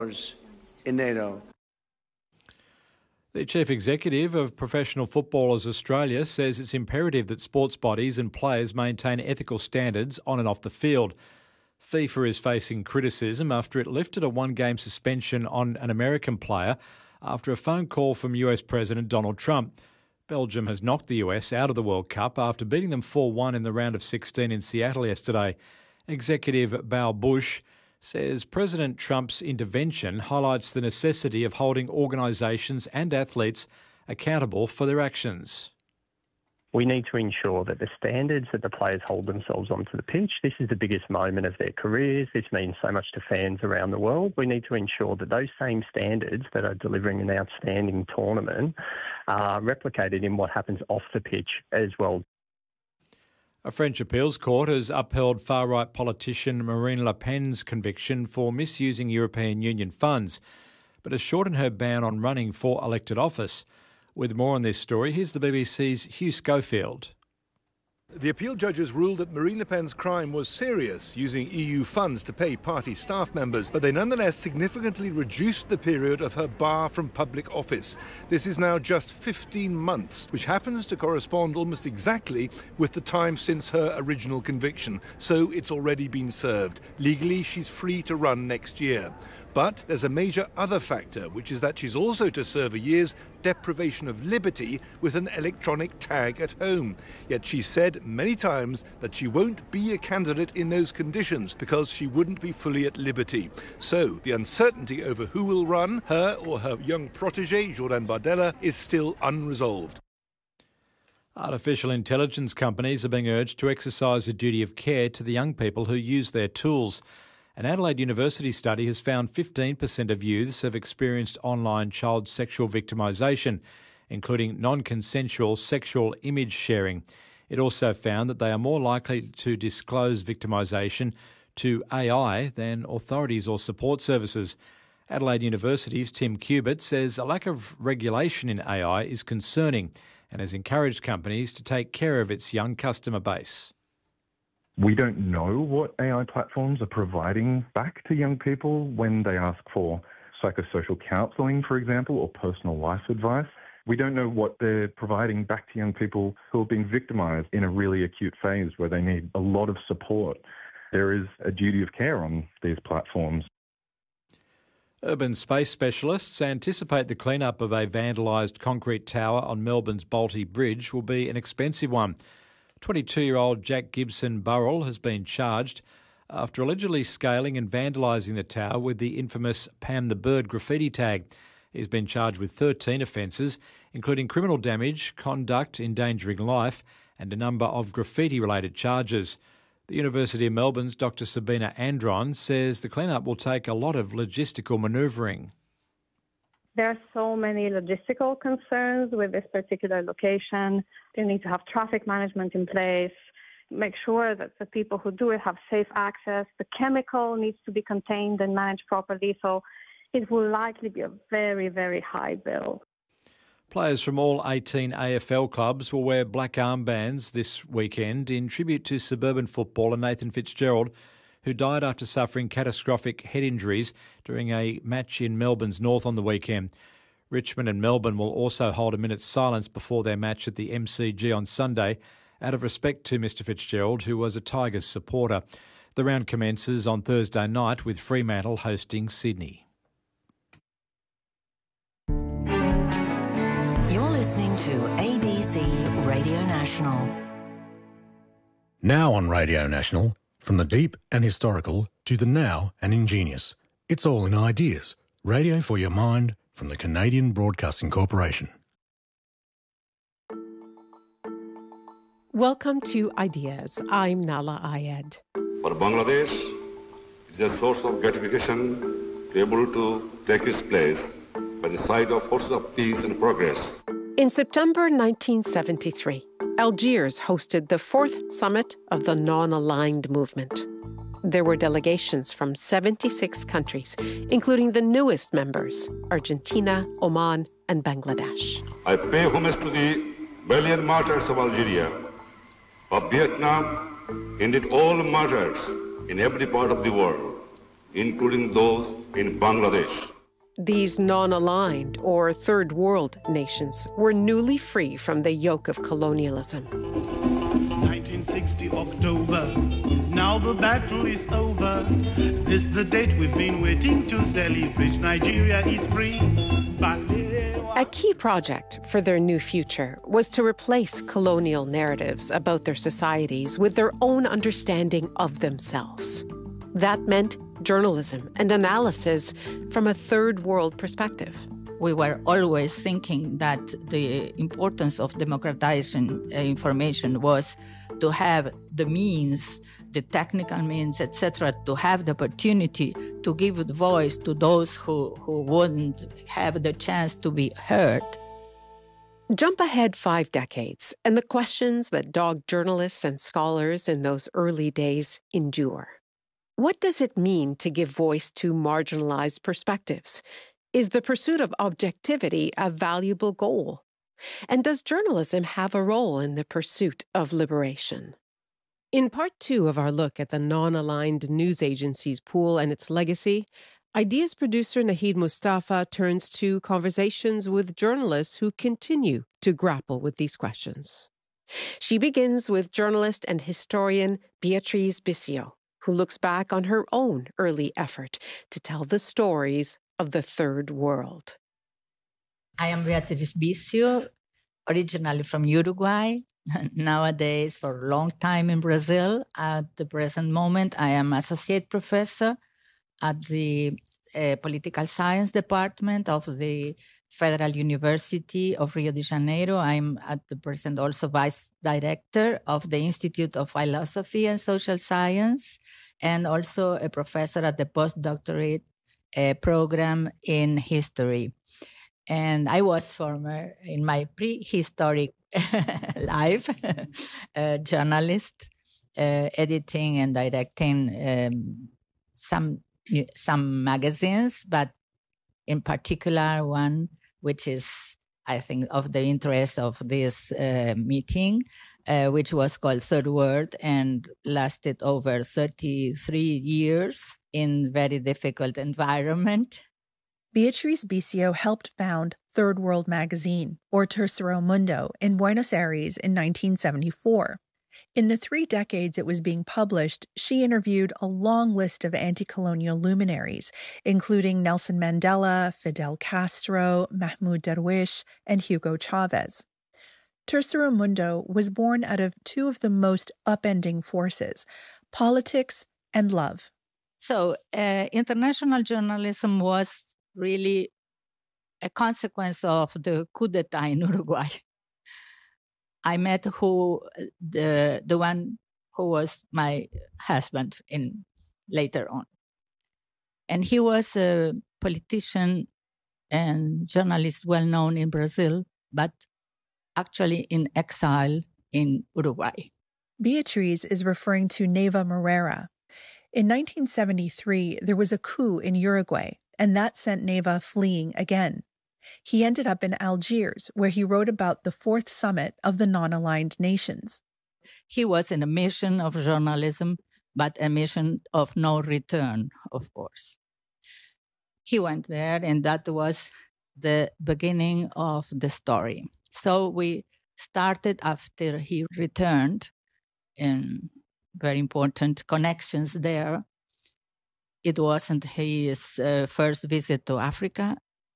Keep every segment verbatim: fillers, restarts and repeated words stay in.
in NATO. The Chief Executive of Professional Footballers Australia says it's imperative that sports bodies and players maintain ethical standards on and off the field. FIFA is facing criticism after it lifted a one-game suspension on an American player after a phone call from U S President Donald Trump. Belgium has knocked the U S out of the World Cup after beating them four one in the round of sixteen in Seattle yesterday. Executive Bao Bush says President Trump's intervention highlights the necessity of holding organisations and athletes accountable for their actions. We need to ensure that the standards that the players hold themselves onto the pitch, this is the biggest moment of their careers. This means so much to fans around the world. We need to ensure that those same standards that are delivering an outstanding tournament are replicated in what happens off the pitch as well. A French appeals court has upheld far-right politician Marine Le Pen's conviction for misusing European Union funds, but has shortened her ban on running for elected office. With more on this story, here's the B B C's Hugh Schofield. The appeal judges ruled that Marine Le Pen's crime was serious, using E U funds to pay party staff members, but they nonetheless significantly reduced the period of her bar from public office. This is now just fifteen months, which happens to correspond almost exactly with the time since her original conviction. So it's already been served. Legally, she's free to run next year. But there's a major other factor, which is that she's also to serve a year's deprivation of liberty with an electronic tag at home. Yet she said many times that she won't be a candidate in those conditions because she wouldn't be fully at liberty. So the uncertainty over who will run, her or her young protege, Jordan Bardella, is still unresolved. Artificial intelligence companies are being urged to exercise a duty of care to the young people who use their tools. An Adelaide University study has found fifteen percent of youths have experienced online child sexual victimisation, including non-consensual sexual image sharing. It also found that they are more likely to disclose victimisation to A I than authorities or support services. Adelaide University's Tim Cubitt says a lack of regulation in A I is concerning and has encouraged companies to take care of its young customer base. We don't know what A I platforms are providing back to young people when they ask for psychosocial counselling, for example, or personal life advice. We don't know what they're providing back to young people who have been victimised in a really acute phase where they need a lot of support. There is a duty of care on these platforms. Urban space specialists anticipate the clean-up of a vandalised concrete tower on Melbourne's Bolte Bridge will be an expensive one. twenty-two-year-old Jack Gibson Burrell has been charged after allegedly scaling and vandalising the tower with the infamous Pam the Bird graffiti tag. He's been charged with thirteen offences, including criminal damage, conduct endangering life, and a number of graffiti-related charges. The University of Melbourne's Doctor Sabina Andron says the clean-up will take a lot of logistical manoeuvring. There are so many logistical concerns with this particular location. You need to have traffic management in place, make sure that the people who do it have safe access. The chemical needs to be contained and managed properly, so it will likely be a very, very high bill. Players from all eighteen A F L clubs will wear black armbands this weekend in tribute to suburban footballer Nathan Fitzgerald, who died after suffering catastrophic head injuries during a match in Melbourne's North on the weekend. Richmond and Melbourne will also hold a minute's silence before their match at the M C G on Sunday, out of respect to Mister Fitzgerald, who was a Tigers supporter. The round commences on Thursday night with Fremantle hosting Sydney. You're listening to A B C Radio National. Now on Radio National, from the deep and historical to the now and ingenious, it's all in ideas. Radio for your mind from the Canadian Broadcasting Corporation. Welcome to Ideas. I'm Nala Ayed. For Bangladesh, it is a source of gratification to be able to take its place by the side of forces of peace and progress. In September nineteen seventy-three, Algiers hosted the fourth summit of the Non-Aligned Movement. There were delegations from seventy-six countries, including the newest members, Argentina, Oman, and Bangladesh. I pay homage to the valiant martyrs of Algeria, of Vietnam, indeed all martyrs in every part of the world. including those in Bangladesh. These non-aligned or third world nations were newly free from the yoke of colonialism. nineteen sixty October, now the battle is over. This the date we've been waiting to celebrate. Nigeria is free. A key project for their new future was to replace colonial narratives about their societies with their own understanding of themselves. That meant journalism and analysis from a third world perspective. We were always thinking that the importance of democratizing information was to have the means, the technical means, et cetera, to have the opportunity to give voice to those who, who wouldn't have the chance to be heard. Jump ahead five decades, and the questions that dogged journalists and scholars in those early days endure. What does it mean to give voice to marginalized perspectives? Is the pursuit of objectivity a valuable goal? And does journalism have a role in the pursuit of liberation? In part two of our look at the non-aligned news agencies pool and its legacy, Ideas producer Nahid Mustafa turns to conversations with journalists who continue to grapple with these questions. She begins with journalist and historian Beatriz Bisio, who looks back on her own early effort to tell the stories of the third world. I am Beatriz Bisio, originally from Uruguay. Nowadays, for a long time in Brazil. At the present moment, I am associate professor at the uh, Political Science Department of the Federal University of Rio de Janeiro. I'm at the present also vice director of the Institute of Philosophy and Social Science, and also a professor at the postdoctorate uh, program in history. And I was former, in my prehistoric life, a journalist, uh, editing and directing um, some some magazines, but in particular one which is, I think, of the interest of this uh, meeting, uh, which was called Third World and lasted over thirty-three years in very difficult environment. Beatriz Bisio helped found Third World Magazine, or Tercero Mundo, in Buenos Aires in nineteen seventy-four. In the three decades it was being published, she interviewed a long list of anti-colonial luminaries, including Nelson Mandela, Fidel Castro, Mahmoud Darwish, and Hugo Chavez. Tercero Mundo was born out of two of the most upending forces, politics and love. So uh, international journalism was really a consequence of the coup d'etat in Uruguay. I met who the the one who was my husband in later on. And he was a politician and journalist well known in Brazil, but actually in exile in Uruguay. Beatriz is referring to Neva Moreira. In nineteen seventy-three, there was a coup in Uruguay, and that sent Neva fleeing again. He ended up in Algiers, where he wrote about the fourth summit of the non-aligned nations. He was in a mission of journalism, but a mission of no return, of course. He went there, and that was the beginning of the story. So we started after he returned, in very important connections there. It wasn't his uh, first visit to Africa.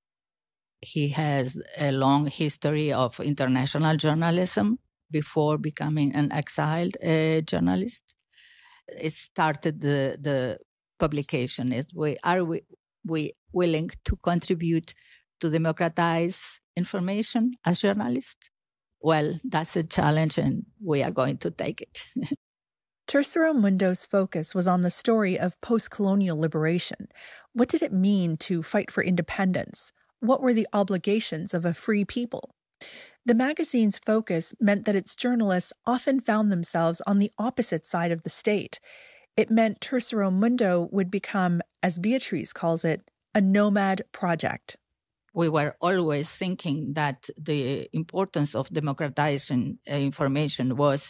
He has a long history of international journalism before becoming an exiled uh, journalist. It started the, the publication. It, we, are we, we willing to contribute to democratize information as journalists? Well, that's a challenge, and we are going to take it. Tercero Mundo's focus was on the story of post-colonial liberation. What did it mean to fight for independence? What were the obligations of a free people? The magazine's focus meant that its journalists often found themselves on the opposite side of the state. It meant Tercero Mundo would become, as Beatriz calls it, a nomad project. We were always thinking that the importance of democratizing information was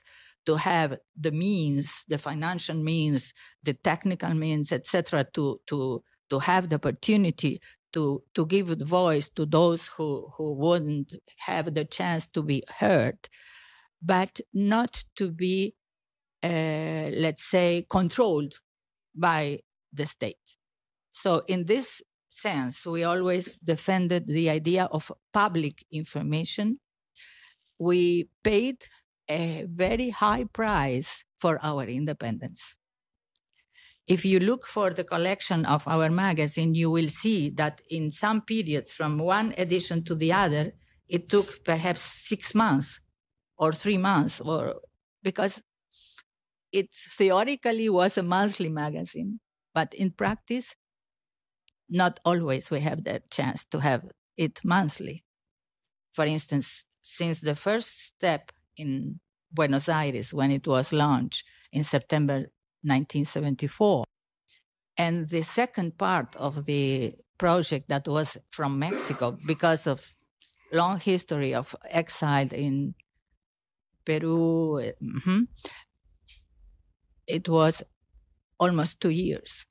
to have the means, the financial means, the technical means, et cetera, to to to have the opportunity to to give voice to those who, who wouldn't have the chance to be heard, but not to be, uh, let's say, controlled by the state. So in this sense, we always defended the idea of public information. We paid a very high price for our independence. If you look for the collection of our magazine, you will see that in some periods, from one edition to the other, it took perhaps six months or three months, or because it theoretically was a monthly magazine, but in practice, not always we have that chance to have it monthly. For instance, since the first step in Buenos Aires, when it was launched in September nineteen seventy-four, and the second part of the project that was from Mexico, because of long history of exile in Peru, mm-hmm, it was almost two years.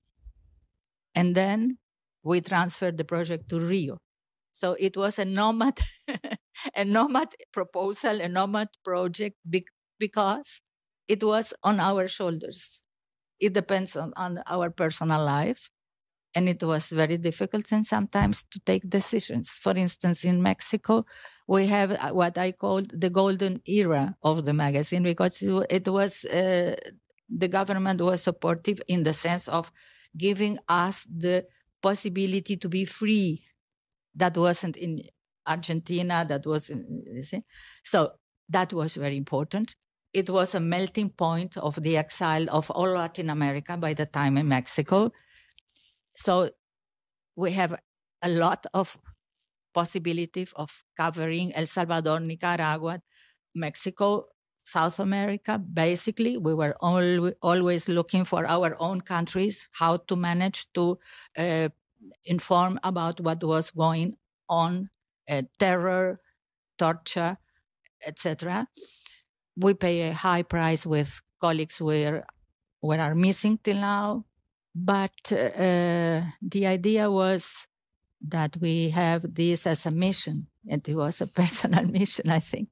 And then we transferred the project to Rio. So it was a nomad, a nomad proposal, a nomad project, because it was on our shoulders. It depends on, on our personal life. And it was very difficult and sometimes to take decisions. For instance, in Mexico, we have what I call the golden era of the magazine, because it was, uh, the government was supportive in the sense of giving us the possibility to be free. That wasn't in Argentina, that was in, you see? So that was very important. It was a melting point of the exile of all Latin America by the time in Mexico. So we have a lot of possibility of covering El Salvador, Nicaragua, Mexico, South America. Basically, we were al- always looking for our own countries, how to manage to uh, inform about what was going on, uh, terror, torture, et cetera. We pay a high price with colleagues who are, who are missing till now. But uh, the idea was that we have this as a mission, and it was a personal mission, I think.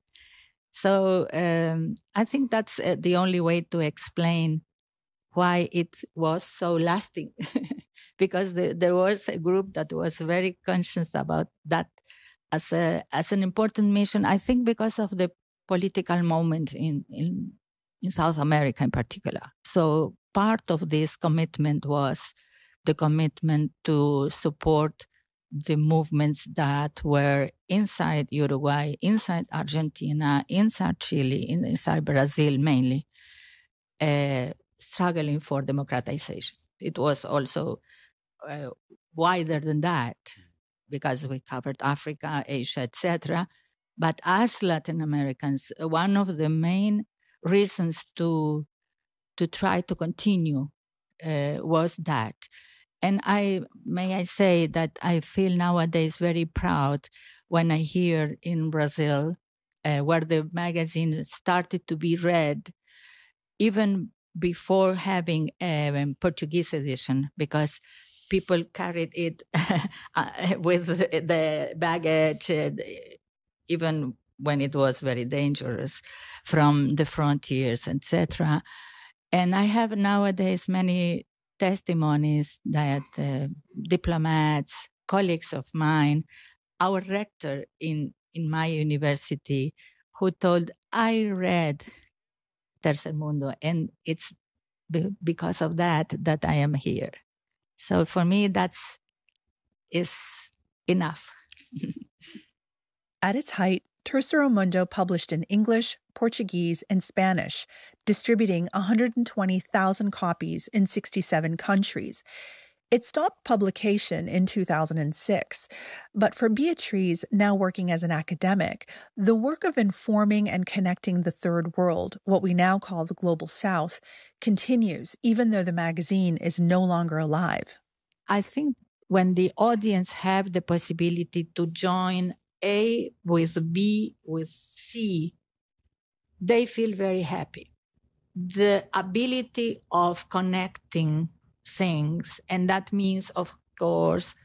So um, I think that's uh, the only way to explain why it was so lasting, because the, there was a group that was very conscious about that as a as an important mission, I think because of the political moment in, in, in South America in particular. So part of this commitment was the commitment to support the movements that were inside Uruguay, inside Argentina, inside Chile, inside Brazil mainly, uh, struggling for democratization. It was also uh, wider than that, because we covered Africa, Asia, et cetera. But as Latin Americans, one of the main reasons to to try to continue uh, was that. And I may I say that I feel nowadays very proud when I hear in Brazil, uh, where the magazine started to be read, even before having a Portuguese edition, because people carried it with the baggage, uh, even when it was very dangerous, from the frontiers, et cetera. And I have nowadays many testimonies that uh, diplomats, colleagues of mine, our rector in, in my university, who told, I read Tercer Mundo, and it's b- because of that that I am here. So for me, that's is enough. At its height, Terceiro Mundo published in English, Portuguese, and Spanish, distributing one hundred twenty thousand copies in sixty-seven countries. It stopped publication in two thousand six, but for Beatriz, now working as an academic, the work of informing and connecting the Third World, what we now call the Global South, continues even though the magazine is no longer alive. I think when the audience have the possibility to join A with B with C, they feel very happy. The ability of connecting things, and that means, of course,